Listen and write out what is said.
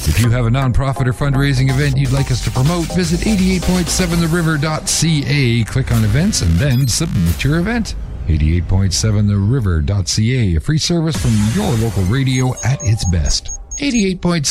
If you have a nonprofit or fundraising event you'd like us to promote, visit 88.7theriver.ca, click on events, and then submit your event. 88.7theriver.ca, a free service from your local radio at its best. 88.7